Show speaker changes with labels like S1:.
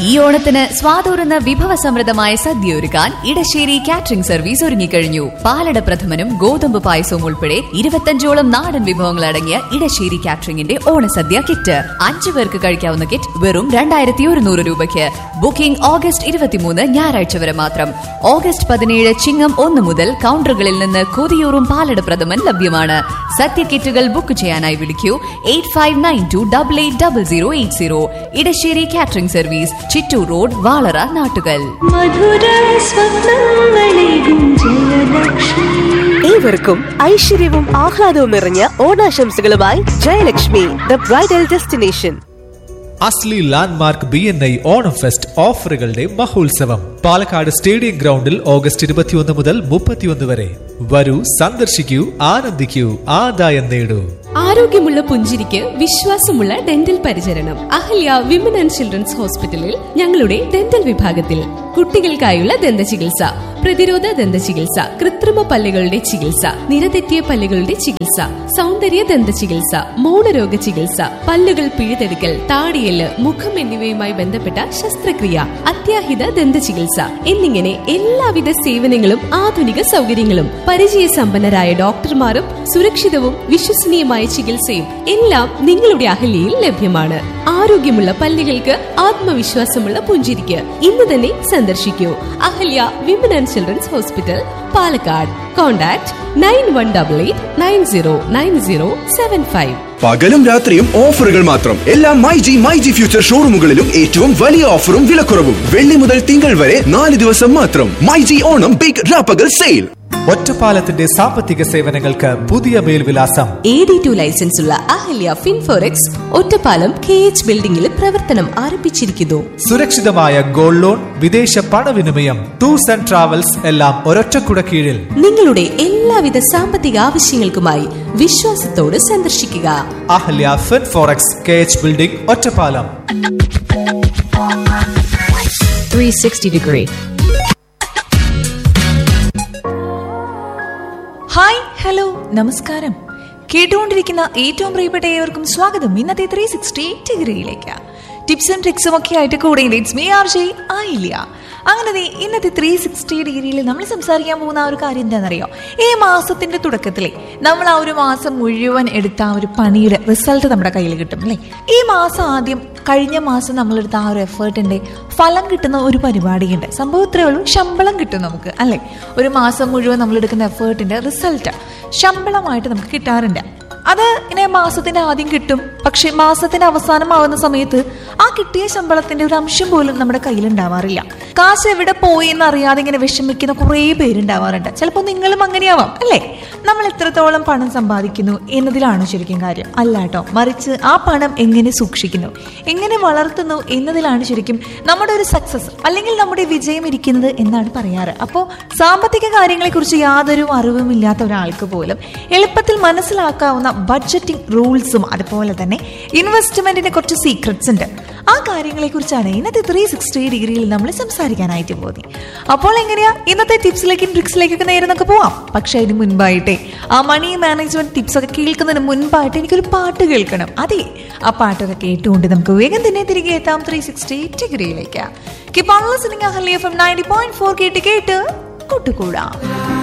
S1: ഈ ഓണത്തിന് സ്വാതൂറുന്ന വിഭവസമൃദ്ധമായ സദ്യ ഒരുക്കാൻ ഇടശ്ശേരി കാറ്ററിംഗ് സർവീസ് ഒരുങ്ങിക്കഴിഞ്ഞു. പാലട പ്രഥമനും ഗോതമ്പ് പായസവും ഉൾപ്പെടെ 25ഓളം നാടൻ വിഭവങ്ങൾ അടങ്ങിയ ഇടശ്ശേരി കാറ്ററിംഗിന്റെ ഓണസദ്യ കിറ്റ് 5 പേർക്ക് കഴിക്കാവുന്ന കിറ്റ് വെറും 2100 രൂപയ്ക്ക്. ബുക്കിംഗ് ഓഗസ്റ്റ് 23 ഞായറാഴ്ച വരെ മാത്രം. ഓഗസ്റ്റ് 17 ചിങ്ങം 1 മുതൽ കൗണ്ടറുകളിൽ നിന്ന് കൊതിയൂറും പാലട പ്രഥമൻ ലഭ്യമാണ്. സദ്യ കിറ്റുകൾ ബുക്ക് ചെയ്യാനായി വിളിക്കൂ 8592880080. Edasseri catering service, Chittur road, Valara, Nattukal.
S2: ഏവർക്കും ഐശ്വര്യവും ആഹ്ലാദവും നിറഞ്ഞ ഓണാശംസകളുമായി Jayalakshmi the bridal destination.
S3: Asli landmark BNI Onam fest ഓഫറുകളുടെ മഹോത്സവം പാലക്കാട് സ്റ്റേഡിയം ഗ്രൗണ്ടിൽ ഓഗസ്റ്റ് 21 മുതൽ 31 വരെ. വരൂ, സന്ദർശിക്കൂ, ആനന്ദിക്കൂ, ആദായം നേടൂ.
S4: ആരോഗ്യമുള്ള പുഞ്ചിരിക്ക് വിശ്വാസമുള്ള ഡെന്റൽ പരിചരണം അഹല്യ വിമൻ ആൻഡ് ചിൽഡ്രൻസ് ഹോസ്പിറ്റലിൽ ഞങ്ങളുടെ ഡെന്റൽ വിഭാഗത്തിൽ കുട്ടികൾക്കായുള്ള ദന്ത ചികിത്സ, പ്രതിരോധ ദന്ത ചികിത്സ, കൃത്രിമ പല്ലുകളുടെ ചികിത്സ, നിരതെറ്റിയ പല്ലുകളുടെ ചികിത്സ, സൗന്ദര്യ ദന്ത ചികിത്സ, മൗനരോഗ ചികിത്സ, പല്ലുകൾ പിഴുതെടുക്കൽ, താടിയല്, മുഖം എന്നിവയുമായി ബന്ധപ്പെട്ട ശസ്ത്രക്രിയ, അത്യാഹിത ദന്ത ചികിത്സ എന്നിങ്ങനെ എല്ലാവിധ സേവനങ്ങളും ആധുനിക സൗകര്യങ്ങളും പരിചയസമ്പന്നരായ ഡോക്ടർമാരും സുരക്ഷിതവും വിശ്വസനീയമായ ചികിത്സയും എല്ലാം നിങ്ങളുടെ അഹല്യയിൽ ലഭ്യമാണ്. ആരോഗ്യമുള്ള പല്ലുകൾക്ക് ആത്മവിശ്വാസമുള്ള പുഞ്ചിരിക്ക് ഇന്ന് തന്നെ സന്ദർശിക്കൂ. Ahalya women and children's hospital, Palakkad. Contact 9188909075.
S5: പകലും രാത്രിയും ഓഫറുകൾ മാത്രം. എല്ലാ മൈജി ഫ്യൂച്ചർ ഷോറൂമുകളിലും ഏറ്റവും വലിയ ഓഫറും വിലക്കുറവും. വെള്ളി മുതൽ തിങ്കൾ വരെ 4 ദിവസം മാത്രം. മൈജി ഓണം ബിഗ് രാപ്പകൽ സെയിൽ.
S3: ഒറ്റപ്പാലത്തിന്റെ സാമ്പത്തിക സേവനങ്ങൾക്ക് പുതിയ മേൽവിലാസം.
S4: AD2 ലൈസൻസ് ഉള്ള അഹല്യ ഫിൻഫോറെക്സ് ഒറ്റപ്പാലം KH ബിൽഡിംഗിൽ പ്രവർത്തനം ആരംഭിച്ചിരിക്കുന്നു.
S3: സുരക്ഷിതമായ ഗോൾഡ് ലോൺ, വിദേശ പണവിനിമയം, ടൂർസ് ആൻഡ് ട്രാവൽസ് എല്ലാം ഒരൊറ്റക്കുട കീഴിൽ.
S4: നിങ്ങളുടെ എല്ലാവിധ സാമ്പത്തിക ആവശ്യങ്ങൾക്കുമായി വിശ്വാസത്തോട് സന്ദർശിക്കുക
S3: Ahalya Finforex KH building, Ottapalam.
S1: 360 degree.
S6: Hi, hello, നമസ്കാരം. കേട്ടുകൊണ്ടിരിക്കുന്ന ഏറ്റവും പ്രിയപ്പെട്ട ഏവർക്കും സ്വാഗതം ഇന്നത്തെ 360 ഡിഗ്രിയിലേക്ക്. ടിപ്സും ട്രിക്സും ഒക്കെ ആയിട്ട് കൂടെ ഇറ്റ്സ് മീ RJ ആയില്ല. അങ്ങനെ ഇന്നത്തെ 360 ഡിഗ്രിയിൽ നമ്മൾ സംസാരിക്കാൻ പോകുന്ന ആ ഒരു കാര്യം എന്താണെന്നറിയോ? ഈ മാസത്തിന്റെ തുടക്കത്തിലെ നമ്മൾ ആ ഒരു മാസം മുഴുവൻ എടുത്ത ആ ഒരു പണിയുടെ റിസൾട്ട് നമ്മുടെ കയ്യിൽ കിട്ടും അല്ലേ? ഈ മാസം ആദ്യം കഴിഞ്ഞ മാസം നമ്മളെടുത്ത ആ ഒരു എഫേർട്ടിന്റെ ഫലം കിട്ടുന്ന ഒരു പരിപാടിയുണ്ട്. സംഭവം ഇത്രയേ ഉള്ളൂ, ശമ്പളം കിട്ടും നമുക്ക് അല്ലേ? ഒരു മാസം മുഴുവൻ നമ്മളെടുക്കുന്ന എഫേർട്ടിന്റെ റിസൾട്ട് ശമ്പളമായിട്ട് നമുക്ക് കിട്ടാറുണ്ട്. അത് ഇങ്ങനെ മാസത്തിന്റെ ആദ്യം കിട്ടും, പക്ഷെ മാസത്തിന്റെ അവസാനമാവുന്ന സമയത്ത് ആ കിട്ടിയ ശമ്പളത്തിന്റെ ഒരു അംശം പോലും നമ്മുടെ കയ്യിലുണ്ടാവാറില്ല. കാശ് എവിടെ പോയി എന്നറിയാതെ ഇങ്ങനെ വിഷമിക്കുന്ന കുറേ പേരുണ്ടാവാറുണ്ട്. ചിലപ്പോൾ നിങ്ങളും അങ്ങനെയാവാം അല്ലേ? നമ്മൾ എത്രത്തോളം പണം സമ്പാദിക്കുന്നു എന്നതിലാണ് ശരിക്കും കാര്യം, അല്ല കേട്ടോ. മറിച്ച് ആ പണം എങ്ങനെ സൂക്ഷിക്കുന്നു, എങ്ങനെ വളർത്തുന്നു എന്നതിലാണ് ശരിക്കും നമ്മുടെ ഒരു സക്സസ് അല്ലെങ്കിൽ നമ്മുടെ വിജയം ഇരിക്കുന്നത് എന്നാണ് പറയാറ്. അപ്പോൾ സാമ്പത്തിക കാര്യങ്ങളെക്കുറിച്ച് യാതൊരു അറിവുമില്ലാത്ത ഒരാൾക്ക് പോലും എളുപ്പത്തിൽ മനസ്സിലാക്കാവുന്ന ബഡ്ജറ്റിംഗ് റൂൾസും അതുപോലെ തന്നെ ഇൻവെസ്റ്റ്മെന്റിന്റെ കുറച്ച് സീക്രട്സ് ഉണ്ട്. ആ കാര്യങ്ങളെ കുറിച്ചാണ് ഇന്നത്തെ 360 ഡിഗ്രിയിൽ നമ്മൾ സംസാരിക്കാനായിട്ട് പോകുന്നത്. അപ്പോൾ എങ്ങനെയാ ഇന്നത്തെ ടിപ്സിലേക്കും ട്രിക്സിലേക്കൊക്കെ നേരെ നമുക്ക് പോവാം. പക്ഷെ അതിന് മുൻപായിട്ടേ ആ മണി മാനേജ്മെന്റ് ടിപ്സ് ഒക്കെ കേൾക്കുന്നതിന് മുൻപായിട്ട് എനിക്കൊരു പാട്ട് കേൾക്കണം. അതെ, ആ പാട്ടൊക്കെ കേട്ടുകൊണ്ട് നമുക്ക് വേഗം തന്നെ തിരികെ എത്താം 360 ഡിഗ്രിയിലേക്ക്. Keep on listening Ahalya FM 90.4 കേട്ട് കൂട്ടുകൂടാം.